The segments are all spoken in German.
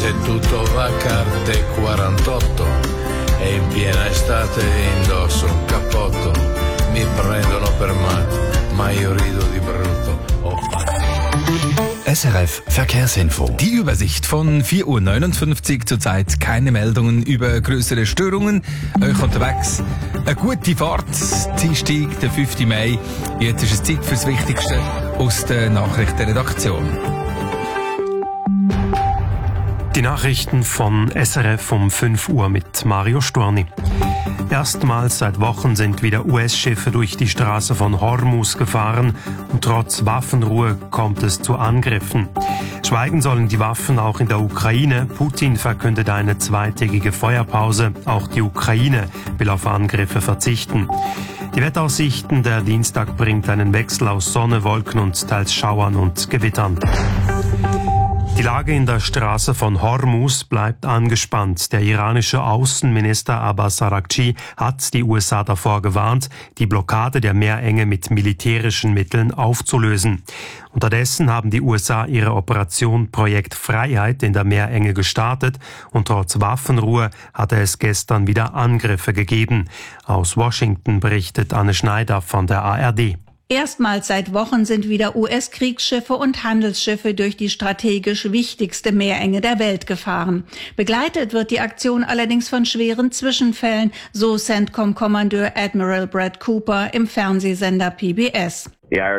se tutto va a carte 48 e in piena estate indosso un cappotto, mi prendono per matto, ma io rido di brutto. SRF Verkehrsinfo. Die Übersicht von 4.59 Uhr, zurzeit keine Meldungen über größere Störungen. Euch unterwegs eine gute Fahrt, Dienstag, der 5. Mai. Jetzt ist es Zeit für das Wichtigste aus der Nachrichtenredaktion. Die Nachrichten von SRF um 5 Uhr mit Mario Storni. Erstmals seit Wochen sind wieder US-Schiffe durch die Straße von Hormuz gefahren und trotz Waffenruhe kommt es zu Angriffen. Schweigen sollen die Waffen auch in der Ukraine. Putin verkündet eine 2-tägige Feuerpause. Auch die Ukraine will auf Angriffe verzichten. Die Wetteraussichten der Dienstag bringt einen Wechsel aus Sonne, Wolken und teils Schauern und Gewittern. Die Lage in der Straße von Hormuz bleibt angespannt. Der iranische Außenminister Abbas Araghchi hat die USA davor gewarnt, die Blockade der Meerenge mit militärischen Mitteln aufzulösen. Unterdessen haben die USA ihre Operation Projekt Freiheit in der Meerenge gestartet und trotz Waffenruhe hatte es gestern wieder Angriffe gegeben. Aus Washington berichtet Anne Schneider von der ARD. Erstmals seit Wochen sind wieder US-Kriegsschiffe und Handelsschiffe durch die strategisch wichtigste Meerenge der Welt gefahren. Begleitet wird die Aktion allerdings von schweren Zwischenfällen, so CENTCOM-Kommandeur Admiral Brad Cooper im Fernsehsender PBS.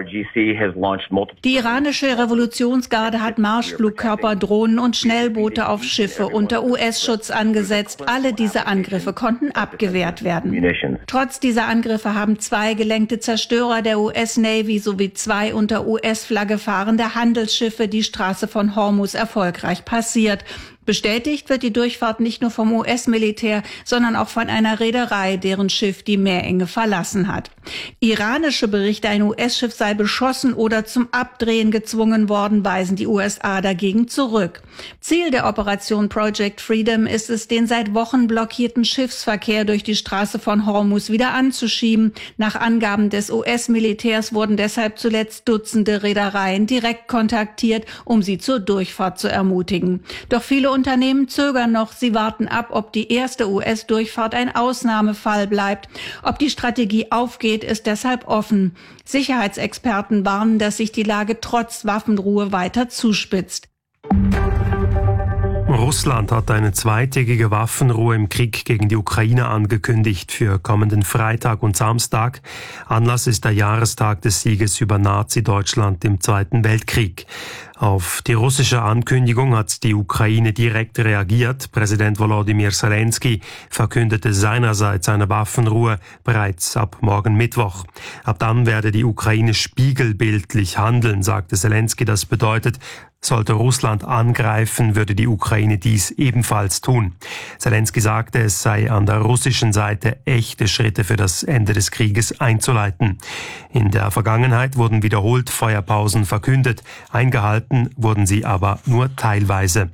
Die iranische Revolutionsgarde hat Marschflugkörper, Drohnen und Schnellboote auf Schiffe unter US-Schutz angesetzt. Alle diese Angriffe konnten abgewehrt werden. Trotz dieser Angriffe haben 2 gelenkte Zerstörer der US-Navy sowie 2 unter US-Flagge fahrende Handelsschiffe die Straße von Hormuz erfolgreich passiert. Bestätigt wird die Durchfahrt nicht nur vom US-Militär, sondern auch von einer Reederei, deren Schiff die Meerenge verlassen hat. Iranische Berichte, ein US-Schiff sei beschossen oder zum Abdrehen gezwungen worden, weisen die USA dagegen zurück. Ziel der Operation Project Freedom ist es, den seit Wochen blockierten Schiffsverkehr durch die Straße von Hormuz wieder anzuschieben. Nach Angaben des US-Militärs wurden deshalb zuletzt Dutzende Reedereien direkt kontaktiert, um sie zur Durchfahrt zu ermutigen. Doch viele Unternehmen zögern noch. Sie warten ab, ob die erste US-Durchfahrt ein Ausnahmefall bleibt. Ob die Strategie aufgeht, ist deshalb offen. Sicherheitsexperten warnen, dass sich die Lage trotz Waffenruhe weiter zuspitzt. Russland hat eine 2-tägige Waffenruhe im Krieg gegen die Ukraine angekündigt für kommenden Freitag und Samstag. Anlass ist der Jahrestag des Sieges über Nazi-Deutschland im Zweiten Weltkrieg. Auf die russische Ankündigung hat die Ukraine direkt reagiert. Präsident Volodymyr Zelensky verkündete seinerseits eine Waffenruhe bereits ab morgen Mittwoch. Ab dann werde die Ukraine spiegelbildlich handeln, sagte Zelensky. Das bedeutet, sollte Russland angreifen, würde die Ukraine dies ebenfalls tun. Zelensky sagte, es sei an der russischen Seite echte Schritte für das Ende des Krieges einzuleiten. In der Vergangenheit wurden wiederholt Feuerpausen verkündet, eingehalten wurden sie aber nur teilweise.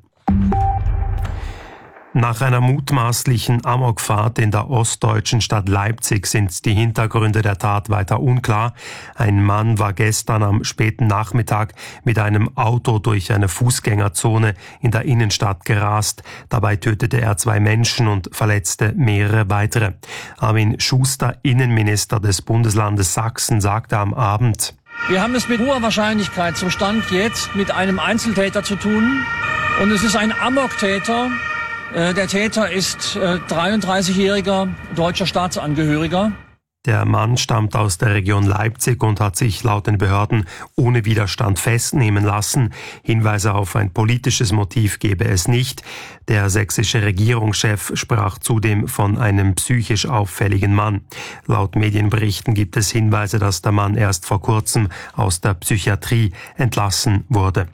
Nach einer mutmaßlichen Amokfahrt in der ostdeutschen Stadt Leipzig sind die Hintergründe der Tat weiter unklar. Ein Mann war gestern am späten Nachmittag mit einem Auto durch eine Fußgängerzone in der Innenstadt gerast. Dabei tötete er 2 Menschen und verletzte mehrere weitere. Armin Schuster, Innenminister des Bundeslandes Sachsen, sagte am Abend: Wir haben es mit hoher Wahrscheinlichkeit zum Stand jetzt mit einem Einzeltäter zu tun. Und es ist ein Amoktäter. Der Täter ist 33-jähriger deutscher Staatsangehöriger. Der Mann stammt aus der Region Leipzig und hat sich laut den Behörden ohne Widerstand festnehmen lassen. Hinweise auf ein politisches Motiv gebe es nicht. Der sächsische Regierungschef sprach zudem von einem psychisch auffälligen Mann. Laut Medienberichten gibt es Hinweise, dass der Mann erst vor kurzem aus der Psychiatrie entlassen wurde.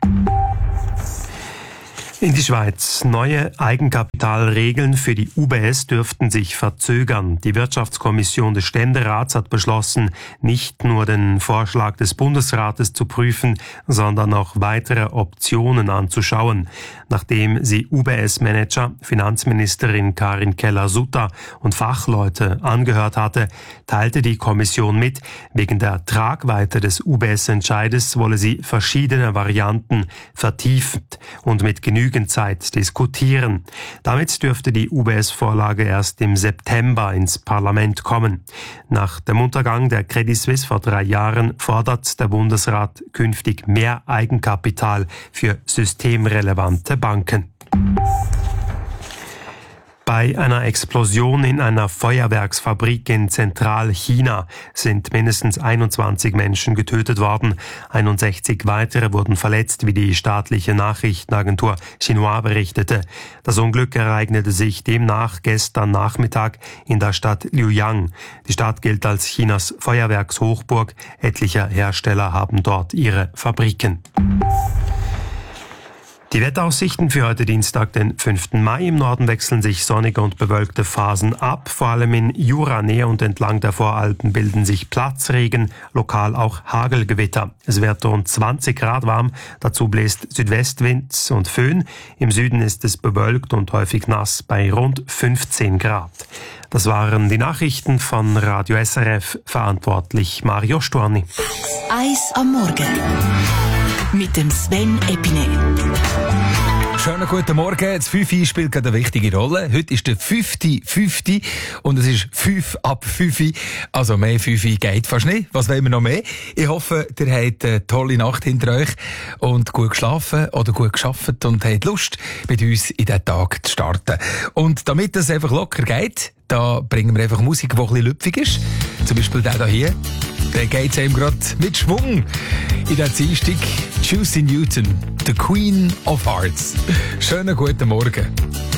In die Schweiz. Neue Eigenkapitalregeln für die UBS dürften sich verzögern. Die Wirtschaftskommission des Ständerats hat beschlossen, nicht nur den Vorschlag des Bundesrates zu prüfen, sondern auch weitere Optionen anzuschauen. Nachdem sie UBS-Manager, Finanzministerin Karin Keller-Sutter und Fachleute angehört hatte, teilte die Kommission mit, wegen der Tragweite des UBS-Entscheides wolle sie verschiedene Varianten vertieft und mit genügend genügend Zeit diskutieren. Damit dürfte die UBS-Vorlage erst im September ins Parlament kommen. Nach dem Untergang der Credit Suisse vor 3 Jahren fordert der Bundesrat künftig mehr Eigenkapital für systemrelevante Banken. Bei einer Explosion in einer Feuerwerksfabrik in Zentralchina sind mindestens 21 Menschen getötet worden. 61 weitere wurden verletzt, wie die staatliche Nachrichtenagentur Xinhua berichtete. Das Unglück ereignete sich demnach gestern Nachmittag in der Stadt Liuyang. Die Stadt gilt als Chinas Feuerwerkshochburg. Etliche Hersteller haben dort ihre Fabriken. Die Wetteraussichten für heute Dienstag, den 5. Mai. Im Norden wechseln sich sonnige und bewölkte Phasen ab. Vor allem in Juranähe und entlang der Voralpen bilden sich Platzregen, lokal auch Hagelgewitter. Es wird rund 20 Grad warm, dazu bläst Südwestwind und Föhn. Im Süden ist es bewölkt und häufig nass bei rund 15 Grad. Das waren die Nachrichten von Radio SRF, verantwortlich Mario Storni. Eis am Morgen mit dem Sven Epine. Schönen guten Morgen. Das 5 spielt gerade eine wichtige Rolle. Heute ist der 5.5. und es ist 5 ab 5. Also mehr 5 geht fast nicht. Was wollen wir noch mehr? Ich hoffe, ihr habt eine tolle Nacht hinter euch und gut geschlafen oder gut gearbeitet und habt Lust, mit uns in diesen Tag zu starten. Und damit es einfach locker geht, da bringen wir einfach Musik, die ein bisschen lüpfig ist. Zum Beispiel der hier. Der geht eben gerade mit Schwung in der Dienstag. Juicy Newton, the Queen of Hearts. Schönen guten Morgen.